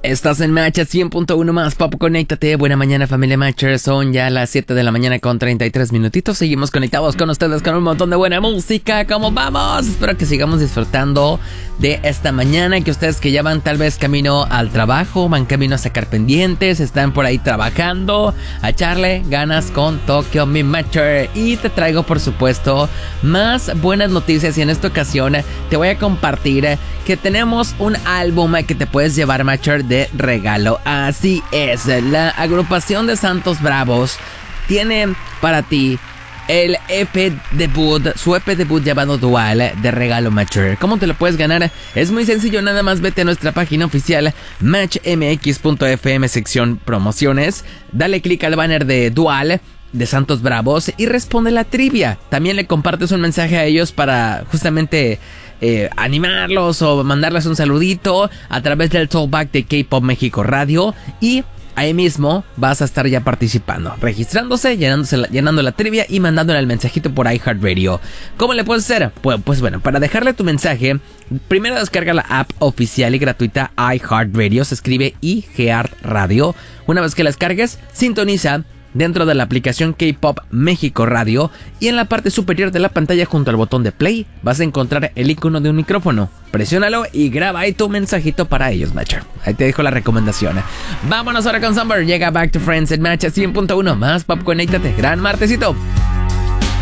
Estás en Match 100.1 más Pop, conéctate. Buena mañana, familia Matcher. Son ya las 7 de la mañana con 33 minutitos. Seguimos conectados con ustedes con un montón de buena música. ¿Cómo vamos? Espero que sigamos disfrutando de esta mañana. Que ustedes que ya van tal vez camino al trabajo, van camino a sacar pendientes, están por ahí trabajando, a echarle ganas con Tokyo Mi Matcher. Y te traigo, por supuesto, más buenas noticias. Y en esta ocasión te voy a compartir que tenemos un álbum que te puedes llevar, Matcher, de regalo. Así es, la agrupación de Santos Bravos tiene para ti el EP debut, su EP debut llamado Dual, de regalo, Matcher. ¿Cómo te lo puedes ganar? Es muy sencillo, nada más vete a nuestra página oficial matchmx.fm, sección promociones, dale clic al banner de Dual de Santos Bravos y responde la trivia. También le compartes un mensaje a ellos para justamente animarlos o mandarles un saludito a través del talkback de K-Pop México Radio, y ahí mismo vas a estar ya participando, registrándose, llenando la trivia y mandándole el mensajito por iHeartRadio. ¿Cómo le puedes hacer? Pues bueno, para dejarle tu mensaje, primero descarga la app oficial y gratuita iHeartRadio, se escribe iHeartRadio. Una vez que la descargues, sintoniza dentro de la aplicación K-Pop México Radio, y en la parte superior de la pantalla junto al botón de play vas a encontrar el icono de un micrófono. Presiónalo y graba ahí tu mensajito para ellos, Matcher. Ahí te dejo la recomendación. Vámonos ahora con Summer. Llega Back to Friends en Match 100.1 más Pop, conéctate. Gran martesito.